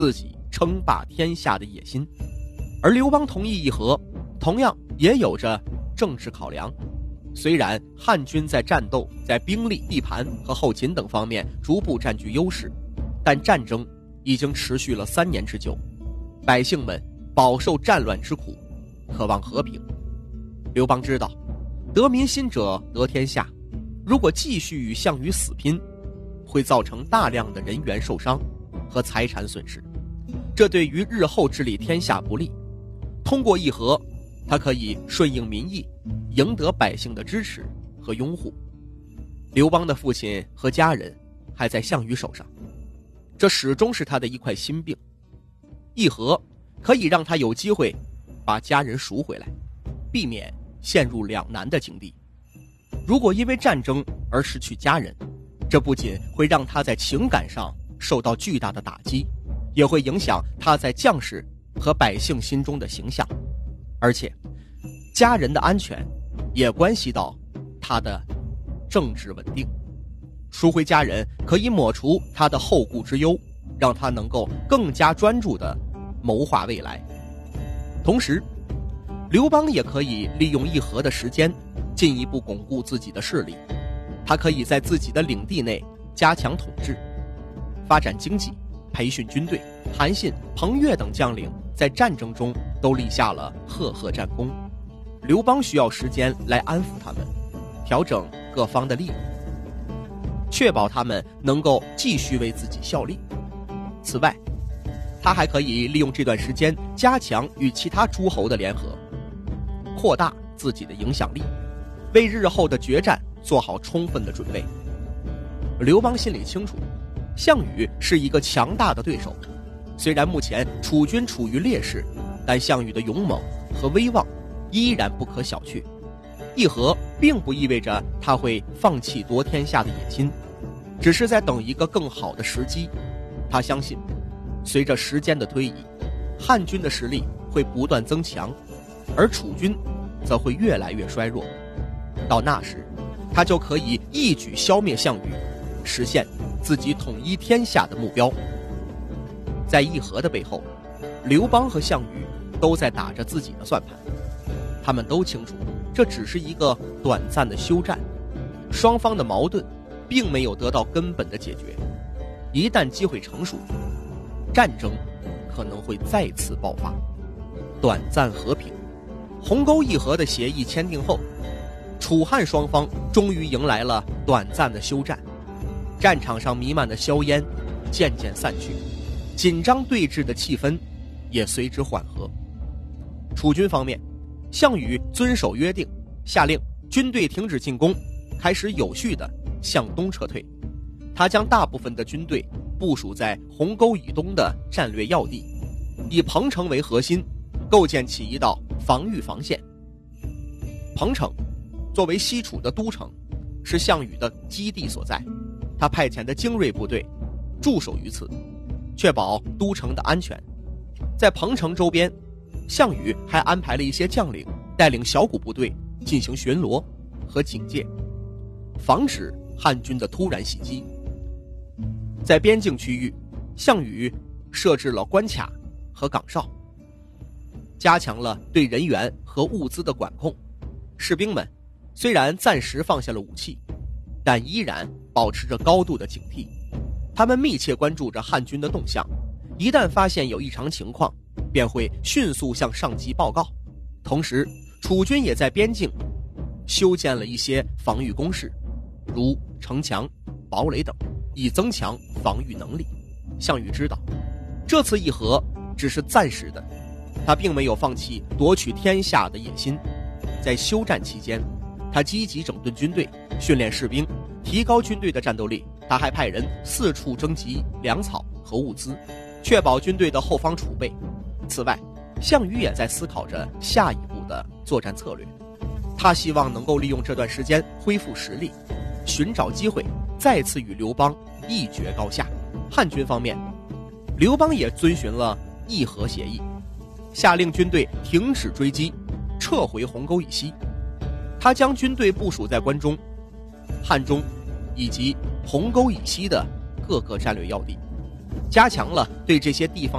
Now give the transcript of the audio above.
自己称霸天下的野心。而刘邦同意议和，同样也有着政治考量。虽然汉军在战斗、在兵力、地盘和后勤等方面逐步占据优势，但战争已经持续了3年之久，百姓们饱受战乱之苦，渴望和平。刘邦知道，得民心者得天下，如果继续与项羽死拼，会造成大量的人员受伤和财产损失，这对于日后治理天下不利。通过议和，他可以顺应民意，赢得百姓的支持和拥护。刘邦的父亲和家人还在项羽手上，这始终是他的一块心病。议和可以让他有机会把家人赎回来，避免陷入两难的境地。如果因为战争而失去家人，这不仅会让他在情感上受到巨大的打击，也会影响他在将士和百姓心中的形象。而且家人的安全也关系到他的政治稳定。赎回家人可以抹除他的后顾之忧，让他能够更加专注地谋划未来。同时，刘邦也可以利用议和的时间进一步巩固自己的势力。他可以在自己的领地内加强统治，发展经济，培训军队。韩信、彭越等将领在战争中都立下了赫赫战功。刘邦需要时间来安抚他们，调整各方的利益，确保他们能够继续为自己效力。此外，他还可以利用这段时间加强与其他诸侯的联合，扩大自己的影响力，为日后的决战做好充分的准备。刘邦心里清楚，项羽是一个强大的对手，虽然目前楚军处于劣势，但项羽的勇猛和威望依然不可小觑。议和并不意味着他会放弃夺天下的野心，只是在等一个更好的时机。他相信，随着时间的推移，汉军的实力会不断增强，而楚军则会越来越衰弱。到那时，他就可以一举消灭项羽，实现自己统一天下的目标。在议和的背后，刘邦和项羽都在打着自己的算盘。他们都清楚，这只是一个短暂的休战，双方的矛盾并没有得到根本的解决。一旦机会成熟，战争可能会再次爆发。短暂和平，鸿沟议和的协议签订后，楚汉双方终于迎来了短暂的休战。战场上弥漫的硝烟渐渐散去，紧张对峙的气氛也随之缓和。楚军方面，项羽遵守约定，下令军队停止进攻，开始有序地向东撤退。他将大部分的军队部署在鸿沟以东的战略要地，以彭城为核心，构建起一道防御防线。彭城作为西楚的都城，是项羽的基地所在，他派遣的精锐部队驻守于此，确保都城的安全。在彭城周边，项羽还安排了一些将领带领小股部队进行巡逻和警戒，防止汉军的突然袭击。在边境区域，项羽设置了关卡和岗哨，加强了对人员和物资的管控。士兵们虽然暂时放下了武器，但依然保持着高度的警惕。他们密切关注着汉军的动向，一旦发现有异常情况，便会迅速向上级报告。同时，楚军也在边境修建了一些防御工事，如城墙、堡垒等，以增强防御能力。项羽知道，这次议和只是暂时的，他并没有放弃夺取天下的野心。在休战期间，他积极整顿军队，训练士兵，提高军队的战斗力。他还派人四处征集粮草和物资，确保军队的后方储备。此外，项羽也在思考着下一步的作战策略。他希望能够利用这段时间恢复实力，寻找机会再次与刘邦一决高下。汉军方面，刘邦也遵循了议和协议，下令军队停止追击，撤回鸿沟以西。他将军队部署在关中、汉中以及鸿沟以西的各个战略要地。 加强了对这些地方